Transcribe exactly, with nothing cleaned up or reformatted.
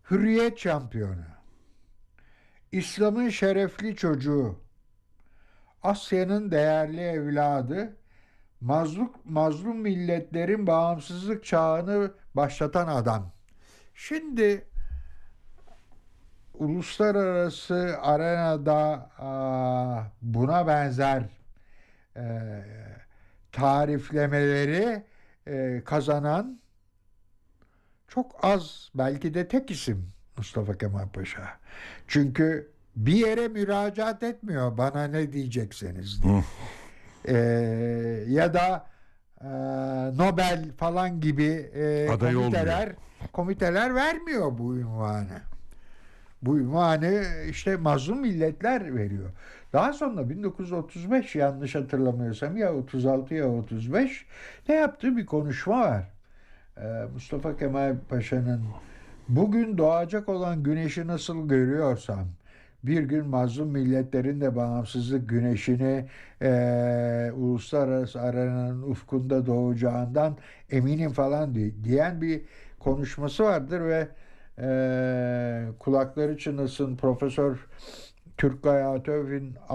Hürriyet şampiyonu, İslam'ın şerefli çocuğu, Asya'nın değerli evladı, mazlum, mazlum milletlerin bağımsızlık çağını başlatan adam. Şimdi uluslararası arenada aa, buna benzer e, tariflemeleri e, kazanan çok az, belki de tek isim Mustafa Kemal Paşa. Çünkü bir yere müracaat etmiyor bana ne diyecekseniz diye. Hı. Ee, ya da e, Nobel falan gibi e, Aday olmuyor. komiteler komiteler vermiyor bu ünvanı. Bu ünvanı işte mazlum milletler veriyor. Daha sonra bin dokuz yüz otuz beş, yanlış hatırlamıyorsam, ya otuz altı ya otuz beş, ne yaptığı bir konuşma var. Ee, Mustafa Kemal Paşa'nın bugün doğacak olan güneşi nasıl görüyorsam bir gün mazlum milletlerin de bağımsızlık güneşini e, uluslararası arenanın ufkunda doğacağından eminim falan diyen bir konuşması vardır ve e, kulakları çınlasın Profesör Turgay Atöv'ün